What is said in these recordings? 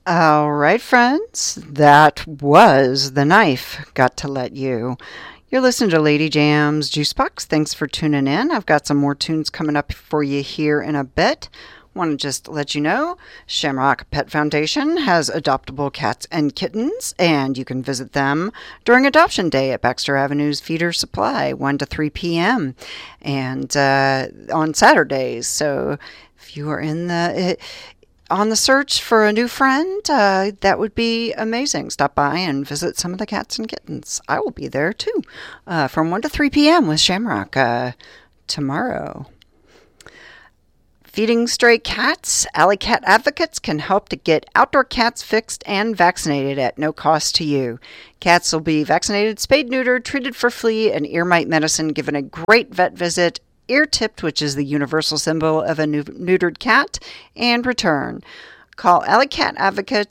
All right, friends, that was The Knife Got to Let You. You're listening to Lady Jam's Juicebox. Thanks for tuning in. I've got some more tunes coming up for you here in a bit. Want to just let you know, Shamrock Pet Foundation has adoptable cats and kittens, and you can visit them during Adoption Day at Baxter Avenue's Feeder Supply, 1 to 3 p.m., and on Saturdays. So if you are on the search for a new friend, that would be amazing. Stop by and visit some of the cats and kittens. I will be there too, from 1 to 3 p.m. with Shamrock tomorrow. Feeding stray cats, Alley Cat Advocates can help to get outdoor cats fixed and vaccinated at no cost to you. Cats will be vaccinated, spayed, neutered, treated for flea and ear mite medicine, given a great vet visit, ear-tipped, which is the universal symbol of a neutered cat, and return. Call Alley Cat Advocates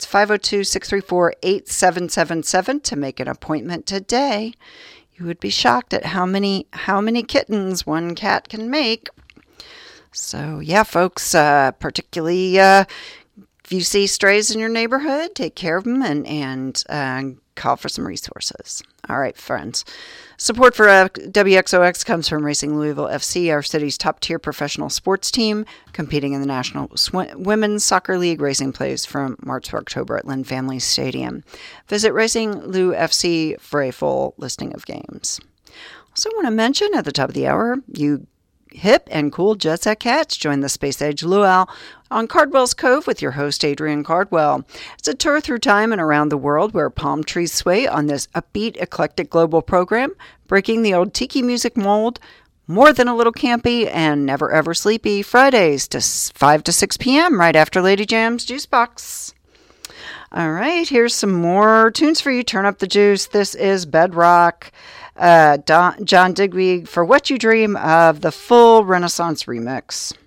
502-634-8777 to make an appointment today. You would be shocked at how many kittens one cat can make. So yeah, folks, particularly if you see strays in your neighborhood, take care of them and call for some resources. All right, friends. Support for WXOX comes from Racing Louisville FC, our city's top-tier professional sports team, competing in the National Women's Soccer League. Racing plays from March to October at Lynn Family Stadium. Visit Racing Lou FC for a full listing of games. Also want to mention at the top of the hour, you hip and cool Jet Set Cats join the Space Age Luau on Cardwell's Cove with your host, Adrian Cardwell. It's a tour through time and around the world where palm trees sway on this upbeat, eclectic global program, breaking the old tiki music mold, more than a little campy and never ever sleepy, Fridays to 5 to 6 p.m. right after Lady Jam's Juicebox. All right, here's some more tunes for you. Turn up the juice. This is Bedrock. John Digby for What You Dream of the full Renaissance remix.